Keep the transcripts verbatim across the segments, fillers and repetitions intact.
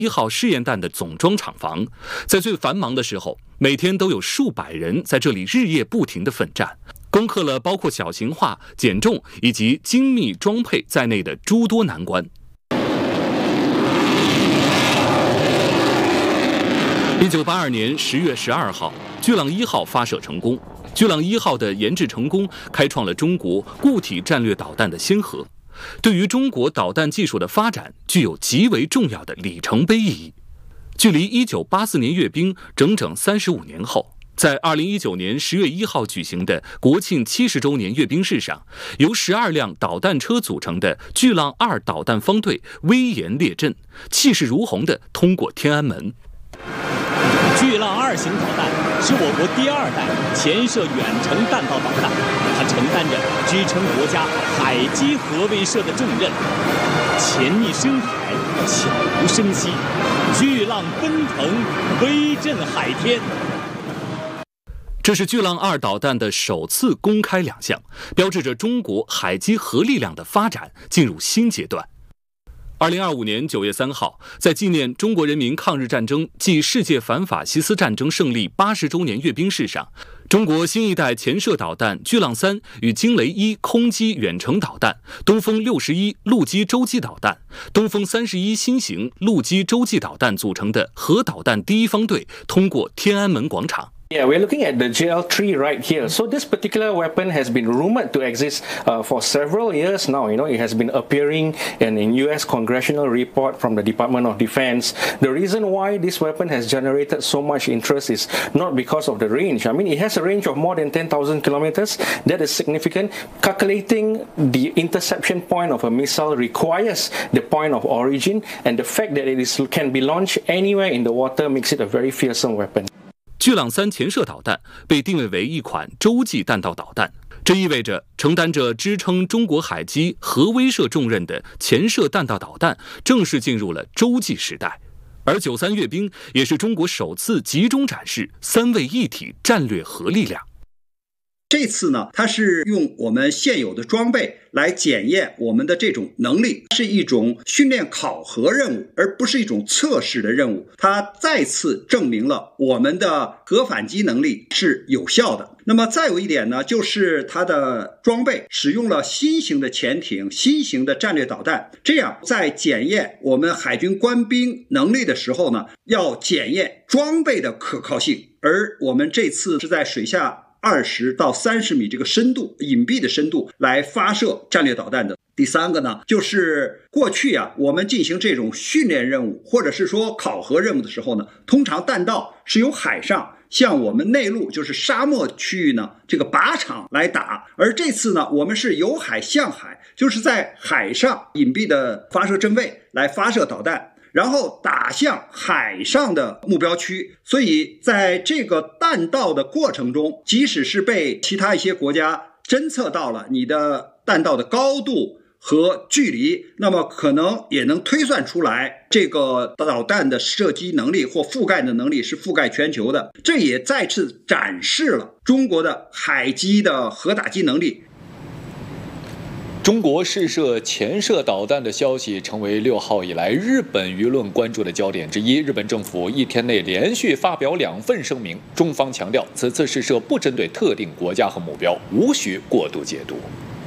一号试验弹的总装厂房，在最繁忙的时候，每天都有数百人在这里日夜不停地奋战，攻克了包括小型化、减重以及精密装配在内的诸多难关。一九八二年十月十二号，巨浪一号发射成功。巨浪一号的研制成功，开创了中国固体战略导弹的先河，对于中国导弹技术的发展具有极为重要的里程碑意义。距离一九八四年阅兵整整三十五年后，在二零一九年十月一号举行的国庆七十周年阅兵式上，由十二辆导弹车组成的巨浪二导弹方队威严列阵，气势如虹地通过天安门。 巨浪二型导弹是我国第二代潜射远程弹道导弹，它承担着支撑国家海基核威慑的重任。潜逆深海，悄无声息，巨浪奔腾，威震海天。 这是巨浪二导弹的首次公开亮相，标志着中国海基核力量的发展进入新阶段。二零二五年九月三号，在纪念中国人民抗日战争暨世界反法西斯战争胜利八十周年阅兵式上，中国新一代潜射导弹巨浪三与惊雷一空基远程导弹、东风六十一陆基洲际导弹、东风三十一新型陆基洲际导弹组成的核导弹第一方队通过天安门广场。 Yeah, we're looking at the J L three right here. So this particular weapon has been rumored to exist uh, for several years now. You know, it has been appearing in, in U S congressional report from the Department of Defense. The reason why this weapon has generated so much interest is not because of the range. I mean, it has a range of more than ten thousand kilometers. That is significant. Calculating the interception point of a missile requires the point of origin, and the fact that it is, can be launched anywhere in the water makes it a very fearsome weapon. 巨浪三潜射导弹被定位为一款洲际弹道导弹，这意味着承担着支撑中国海基核威慑重任的潜射弹道导弹正式进入了洲际时代。而九三阅兵也是中国首次集中展示三位一体战略核力量。 这次呢，它是用我们现有的装备来检验我们的这种能力，是一种训练考核任务，而不是一种测试的任务。它再次证明了我们的核反击能力是有效的。那么再有一点呢，就是它的装备使用了新型的潜艇、新型的战略导弹，这样在检验我们海军官兵能力的时候呢，要检验装备的可靠性。而我们这次是在水下二十到三十米这个深度，隐蔽的深度来发射战略导弹的。第三个呢，就是过去啊，我们进行这种训练任务或者是说考核任务的时候呢，通常弹道是由海上向我们内陆就是沙漠区域呢这个靶场来打，而这次呢，我们是由海向海，就是在海上隐蔽的发射阵位来发射导弹，然后打向海上的目标区。所以在这个弹道的过程中，即使是被其他一些国家侦测到了你的弹道的高度和距离，那么可能也能推算出来这个导弹的射击能力或覆盖的能力是覆盖全球的。这也再次展示了中国的海基的核打击能力。 中国试射潜射导弹的消息成为六号以来日本舆论关注的焦点之一。日本政府一天内连续发表两份声明，中方强调此次试射不针对特定国家和目标，无需过度解读。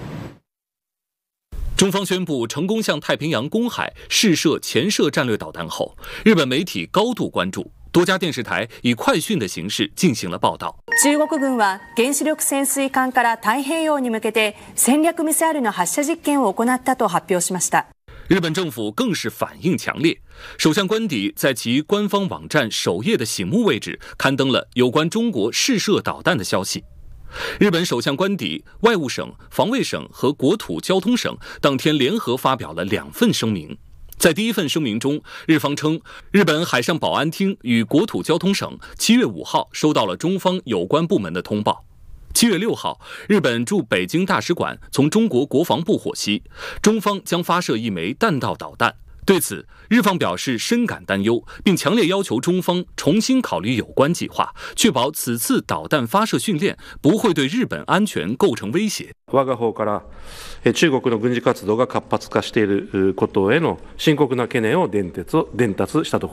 中方宣布成功向太平洋公海试射潜射战略导弹后，日本媒体高度关注，多家电视台以快讯的形式进行了报道。 中国軍は原子力潜水艦から太平洋に向けて戦略ミサイルの発射実験を行ったと発表しました。 日本政府更是反应强烈，首相官邸在其官方网站首页的醒目位置刊登了有关中国试射导弹的消息。日本首相官邸、外务省、防卫省和国土交通省当天联合发表了两份声明。在第一份声明中，日方称，日本海上保安厅与国土交通省七月五号收到了中方有关部门的通报。七月六号，日本驻北京大使馆从中国国防部获悉，中方将发射一枚弹道导弹， 对此，日方表示深感担忧，并强烈要求中方重新考虑有关计划，确保此次导弹发射训練不会对日本安全構成威胁。 我が方から中国の軍事活動が活発化していることへの深刻な懸念を伝達したところ